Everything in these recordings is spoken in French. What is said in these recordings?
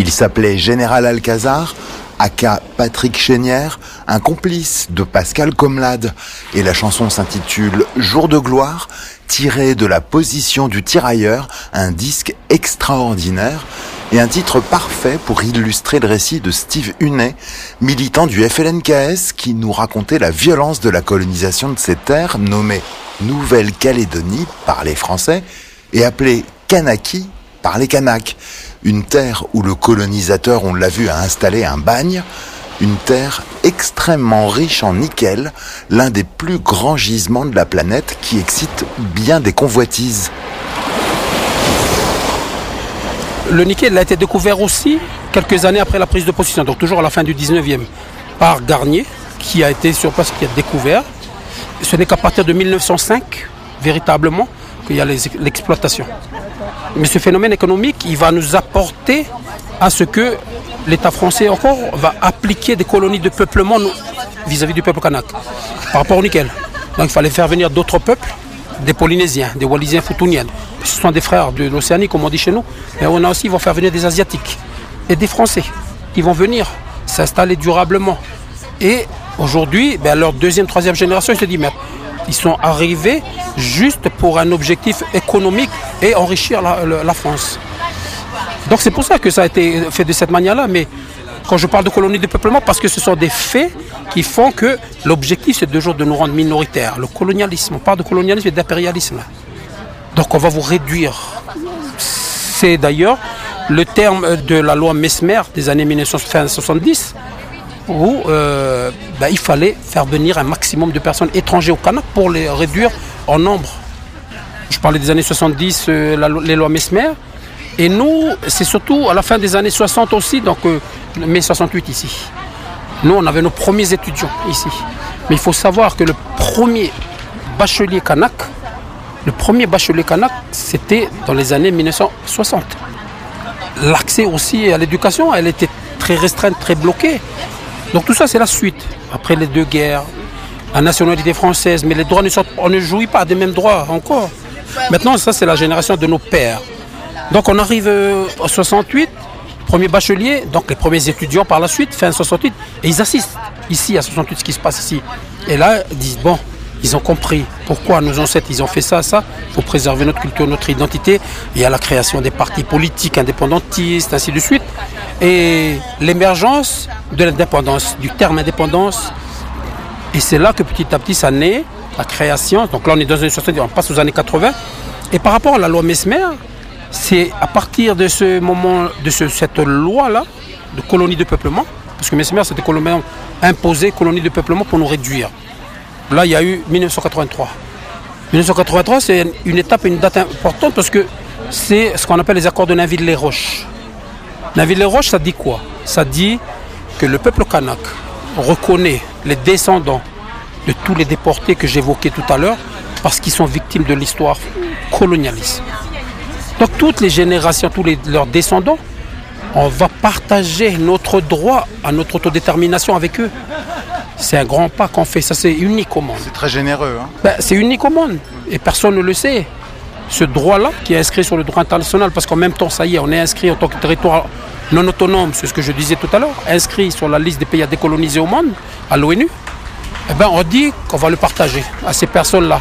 Il s'appelait Général Alcazar, aka Patrick Chénière, un complice de Pascal Comlade. Et la chanson s'intitule « Jour de gloire », tirée de La position du tirailleur, un disque extraordinaire et un titre parfait pour illustrer le récit de Steve Hunet, militant du FLNKS qui nous racontait la violence de la colonisation de ces terres nommées Nouvelle-Calédonie par les Français et appelée Kanaki par les Kanaks. Une terre où le colonisateur, on l'a vu, a installé un bagne. Une terre extrêmement riche en nickel, l'un des plus grands gisements de la planète qui excite bien des convoitises. Le nickel a été découvert aussi quelques années après la prise de possession, donc toujours à la fin du 19e, par Garnier, qui a été sur place, qui a découvert. Ce n'est qu'à partir de 1905, véritablement, qu'il y a l'exploitation. Mais ce phénomène économique, il va nous apporter à ce que l'État français encore va appliquer des colonies de peuplement vis-à-vis du peuple kanak, par rapport au nickel. Donc il fallait faire venir d'autres peuples, des Polynésiens, des Wallisiens Futuniens. Ce sont des frères de l'Océanie, comme on dit chez nous. Mais on a aussi, ils vont faire venir des Asiatiques et des Français qui vont venir s'installer durablement. Et aujourd'hui, leur deuxième, troisième génération, ils se disent, mais ils sont arrivés juste pour un objectif économique et enrichir la France. Donc c'est pour ça que ça a été fait de cette manière-là. Mais quand je parle de colonie de peuplement, parce que ce sont des faits qui font que l'objectif, c'est toujours de nous rendre minoritaires. Le colonialisme, on parle de colonialisme et d'impérialisme. Donc on va vous réduire. C'est d'ailleurs le terme de la loi Messmer des années 1970, où il fallait faire venir un maximum de personnes étrangères au Kanak pour les réduire en nombre. Je parlais des années 70, les lois Messmer. Et nous, c'est surtout à la fin des années 60 aussi, donc mai 68 ici. Nous, on avait nos premiers étudiants ici. Mais il faut savoir que le premier bachelier kanak, c'était dans les années 1960. L'accès aussi à l'éducation, elle était très restreinte, très bloquée. Donc tout ça, c'est la suite. Après les deux guerres, la nationalité française, mais les droits on ne jouit pas des mêmes droits encore. Maintenant, ça, c'est la génération de nos pères. Donc on arrive en 68, premier bachelier, donc les premiers étudiants par la suite, fin 68, et ils assistent ici à 68, ce qui se passe ici. Et là, ils disent, bon, ils ont compris pourquoi nos ancêtres, ils ont fait ça, il faut préserver notre culture, notre identité. Il y a la création des partis politiques indépendantistes, ainsi de suite. Et l'émergence de l'indépendance, du terme indépendance. Et c'est là que petit à petit, ça naît, la création. Donc là, on est dans les années 70, on passe aux années 80. Et par rapport à la loi Messmer, c'est à partir de ce moment, cette loi-là, de colonie de peuplement, parce que Messmer, c'était imposé colonie de peuplement pour nous réduire. Là, il y a eu 1983. 1983, c'est une étape, une date importante parce que c'est ce qu'on appelle les accords de Nainville-les-Roches. Nainville-les-Roches, ça dit quoi? Ça dit que le peuple kanak reconnaît les descendants de tous les déportés que j'évoquais tout à l'heure parce qu'ils sont victimes de l'histoire colonialiste. Donc toutes les générations, leurs descendants, on va partager notre droit à notre autodétermination avec eux. C'est un grand pas qu'on fait, ça c'est unique au monde. C'est très généreux. Hein. C'est unique au monde et personne ne le sait. Ce droit-là qui est inscrit sur le droit international, parce qu'en même temps, ça y est, on est inscrit en tant que territoire non autonome, c'est ce que je disais tout à l'heure, inscrit sur la liste des pays à décoloniser au monde, à l'ONU, on dit qu'on va le partager à ces personnes-là.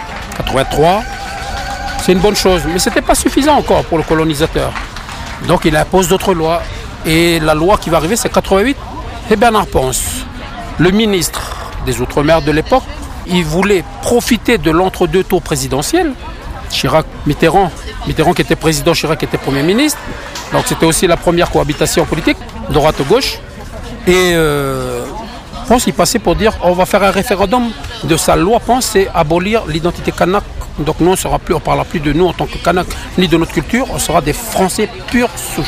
83, c'est une bonne chose, mais ce n'était pas suffisant encore pour le colonisateur. Donc il impose d'autres lois. Et la loi qui va arriver, c'est 88. Et Bernard Pons, le ministre des Outre-mer de l'époque, il voulait profiter de l'entre-deux tours présidentiels. Chirac, Mitterrand qui était président, Chirac qui était Premier ministre. Donc c'était aussi la première cohabitation politique, droite-gauche. Et Pons, il passait pour dire on va faire un référendum de sa loi. Pons, c'est abolir l'identité kanak. Donc nous, on ne parlera plus de nous en tant que kanak, ni de notre culture, on sera des Français pure souche.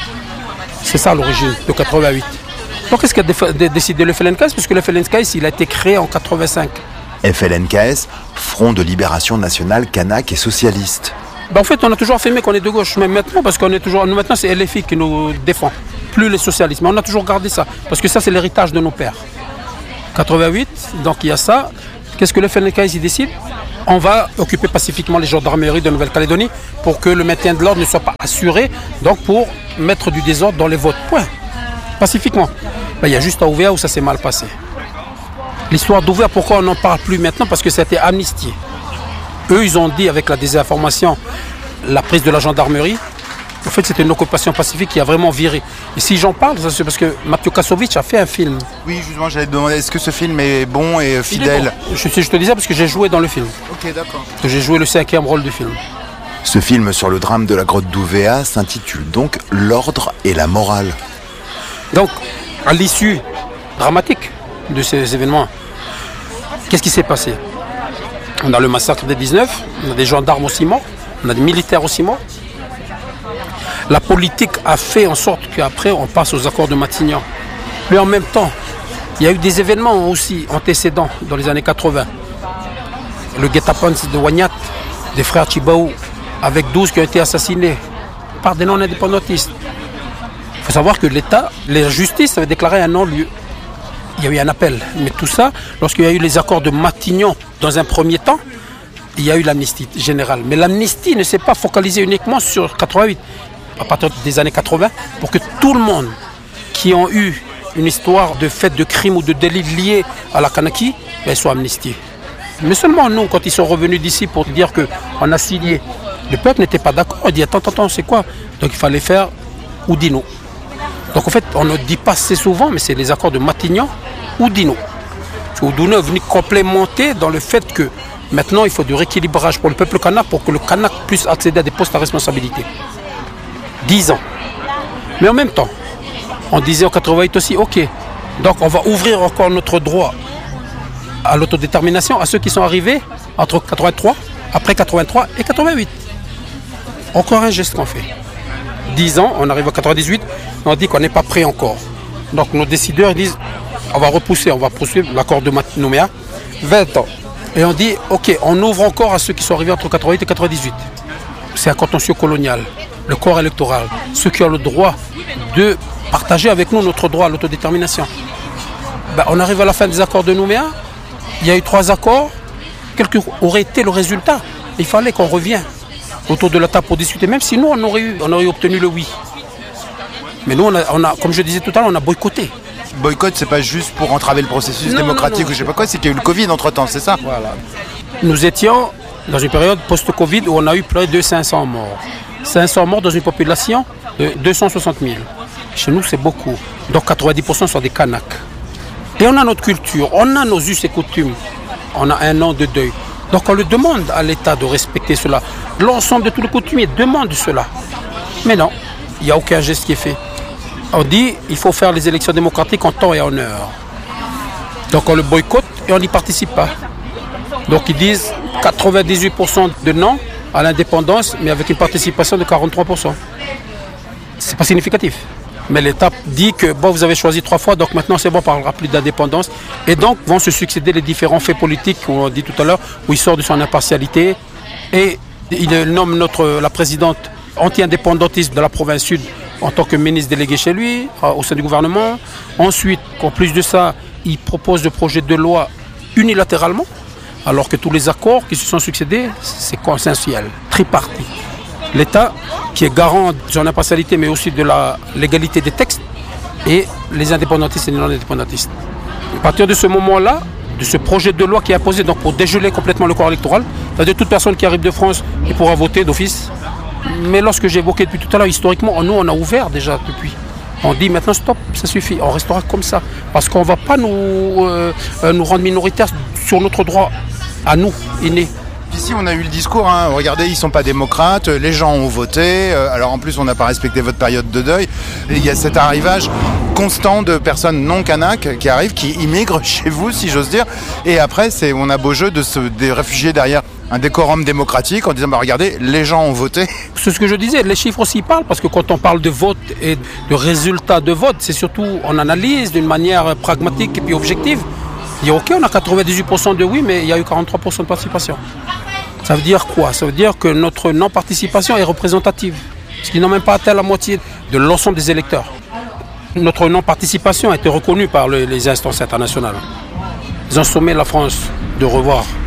C'est ça l'origine de 88. Donc qu'est-ce qu'a décidé le FLNKS? Parce que le FLNKS, il a été créé en 85. FLNKS, Front de Libération Nationale Kanak et Socialiste. En fait, on a toujours affirmé qu'on est de gauche, mais maintenant, parce qu'on est toujours... Maintenant, c'est LFI qui nous défend, plus les socialistes. Mais on a toujours gardé ça, parce que ça, c'est l'héritage de nos pères. 88, donc il y a ça. Qu'est-ce que le FNKS décide? On va occuper pacifiquement les gendarmeries de Nouvelle-Calédonie pour que le maintien de l'ordre ne soit pas assuré, donc pour mettre du désordre dans les votes. Point. Pacifiquement. Il y a juste à Ouvéa où ça s'est mal passé. L'histoire d'Ouvéa, pourquoi on n'en parle plus maintenant? Parce que ça a été amnistié. Eux, ils ont dit avec la désinformation, la prise de la gendarmerie, en fait, c'était une occupation pacifique qui a vraiment viré. Et si j'en parle, c'est parce que Mathieu Kassovitch a fait un film. Oui, justement, j'allais te demander, est-ce que ce film est bon et fidèle? Bon. Je te disais parce que j'ai joué dans le film. Ok, d'accord. Que j'ai joué le 5e rôle du film. Ce film sur le drame de la grotte d'Ouvéa s'intitule donc L'ordre et la morale. Donc, à l'issue dramatique de ces événements, qu'est-ce qui s'est passé? On a le massacre des 19, on a des gendarmes aussi morts, on a des militaires aussi morts. La politique a fait en sorte qu'après on passe aux accords de Matignon. Mais en même temps, il y a eu des événements aussi antécédents dans les années 80. Le guet-apens de Wagnat, des frères Chibaou, avec 12 qui ont été assassinés par des non-indépendantistes. Il faut savoir que l'État, la justice avait déclaré un non-lieu. Il y a eu un appel. Mais tout ça, lorsqu'il y a eu les accords de Matignon dans un premier temps, il y a eu l'amnistie générale. Mais l'amnistie ne s'est pas focalisée uniquement sur 88. À partir des années 80, pour que tout le monde qui ont eu une histoire de fait de crime ou de délit lié à la Kanaki soit amnistié. Mais seulement nous, quand ils sont revenus d'ici pour dire qu'on a signé, le peuple n'était pas d'accord. Il dit attends, c'est quoi? Donc il fallait faire Oudino. Donc en fait, on ne dit pas assez souvent, mais c'est les accords de Matignon, Oudino. Oudino est venu complémenter dans le fait que maintenant il faut du rééquilibrage pour le peuple kanak pour que le kanak puisse accéder à des postes à responsabilité. 10 ans. Mais en même temps, on disait en 88 aussi, ok, donc on va ouvrir encore notre droit à l'autodétermination à ceux qui sont arrivés entre 83, après 83 et 88. Encore un geste qu'on fait. 10 ans, on arrive à 98, on dit qu'on n'est pas prêt encore. Donc nos décideurs disent, on va repousser, on va poursuivre l'accord de Nouméa, 20 ans. Et on dit, ok, on ouvre encore à ceux qui sont arrivés entre 88 et 98. C'est un contentieux colonial. Le corps électoral, ceux qui ont le droit de partager avec nous notre droit à l'autodétermination. On arrive à la fin des accords de Nouméa, il y a eu 3 accords, quel aurait été le résultat? Il fallait qu'on revienne autour de la table pour discuter, même si nous on aurait obtenu le oui. Mais nous, on a, comme je disais tout à l'heure, on a boycotté. Boycott, c'est pas juste pour entraver le processus démocratique ou je sais pas quoi, c'est qu'il y a eu le Covid entre-temps, c'est ça? Voilà. Nous étions dans une période post-Covid où on a eu près de 500 morts. 500 morts dans une population de 260 000. Chez nous, c'est beaucoup. Donc 90% sont des Kanaks. Et on a notre culture, on a nos us et coutumes. On a un an de deuil. Donc on le demande à l'État de respecter cela. L'ensemble de tous les coutumiers demandent cela. Mais non, il n'y a aucun geste qui est fait. On dit qu'il faut faire les élections démocratiques en temps et en heure. Donc on le boycotte et on n'y participe pas. Donc ils disent 98% de non à l'indépendance, mais avec une participation de 43%. C'est pas significatif. Mais l'État dit que bon, vous avez choisi 3 fois, donc maintenant c'est bon, on ne parlera plus d'indépendance. Et donc vont se succéder les différents faits politiques, on dit tout à l'heure, où il sort de son impartialité. Et il nomme la présidente anti-indépendantiste de la province sud en tant que ministre délégué chez lui, au sein du gouvernement. Ensuite, en plus de ça, il propose le projet de loi unilatéralement, alors que tous les accords qui se sont succédés, c'est consensuel, tripartite. L'État, qui est garant de son impartialité, mais aussi de la légalité des textes, et les indépendantistes et les non-indépendantistes. À partir de ce moment-là, de ce projet de loi qui est imposé donc pour dégeler complètement le corps électoral, c'est-à-dire toute personne qui arrive de France qui pourra voter d'office. Mais lorsque j'ai évoqué depuis tout à l'heure, historiquement, nous on a ouvert déjà depuis. On dit maintenant stop, ça suffit, on restera comme ça. Parce qu'on ne va pas nous rendre minoritaires sur notre droit à nous, innés. Ici, on a eu le discours, hein. Regardez, ils ne sont pas démocrates, les gens ont voté, alors en plus, on n'a pas respecté votre période de deuil. Et il y a cet arrivage constant de personnes non kanak qui arrivent, qui immigrent chez vous, si j'ose dire. Et après, on a beau jeu de se réfugier derrière un décorum démocratique en disant, regardez, les gens ont voté. C'est ce que je disais, les chiffres aussi parlent, parce que quand on parle de vote et de résultats de vote, c'est surtout, on analyse d'une manière pragmatique et puis objective. Dire ok, on a 98% de oui, mais il y a eu 43% de participation. Ça veut dire quoi? Ça veut dire que notre non-participation est représentative, ce qui n'a même pas atteint la moitié de l'ensemble des électeurs. Notre non-participation a été reconnue par les instances internationales. Ils ont sommé la France de revoir